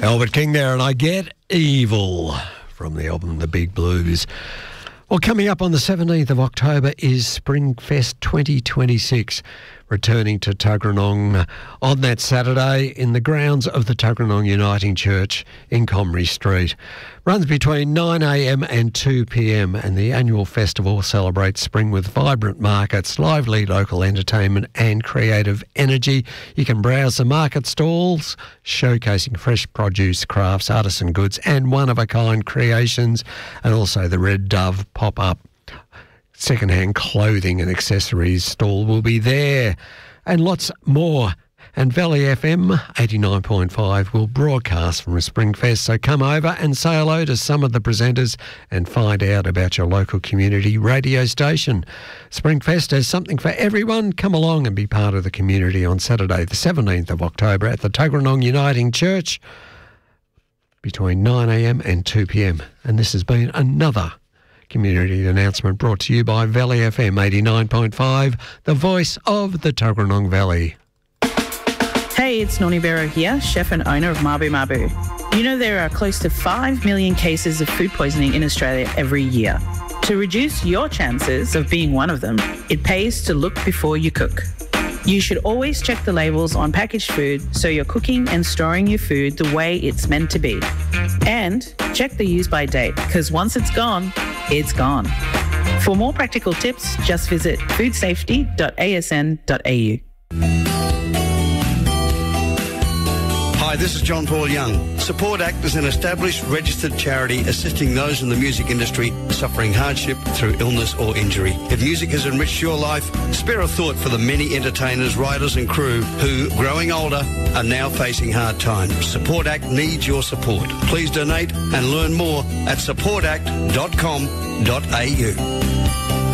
Albert King there, and I Get Evil from the album The Big Blues. Well, coming up on the 17th of October is Springfest 2026, returning to Tuggeranong on that Saturday in the grounds of the Tuggeranong Uniting Church in Comrie Street. Runs between 9am and 2pm, and the annual festival celebrates spring with vibrant markets, lively local entertainment and creative energy. You can browse the market stalls, showcasing fresh produce, crafts, artisan goods and one-of-a-kind creations, and also the Red Dove pop-up second-hand clothing and accessories stall will be there, and lots more. And Valley FM 89.5 will broadcast from Springfest, so come over and say hello to some of the presenters and find out about your local community radio station. Springfest has something for everyone. Come along and be part of the community on Saturday the 17th of October at the Tuggeranong Uniting Church between 9am and 2pm. And this has been another community announcement brought to you by Valley FM 89.5, the voice of the Tuggeranong Valley. Hey, it's Noni Bero here, chef and owner of Mabu Mabu. You know there are close to 5 million cases of food poisoning in Australia every year. To reduce your chances of being one of them, it pays to look before you cook. You should always check the labels on packaged food so you're cooking and storing your food the way it's meant to be. And check the use-by date, because once it's gone, it's gone. For more practical tips, just visit foodsafety.asn.au. Hi, this is John Paul Young. Support Act is an established registered charity assisting those in the music industry suffering hardship through illness or injury. If music has enriched your life, spare a thought for the many entertainers, writers and crew who, growing older, are now facing hard times. Support Act needs your support. Please donate and learn more at supportact.com.au.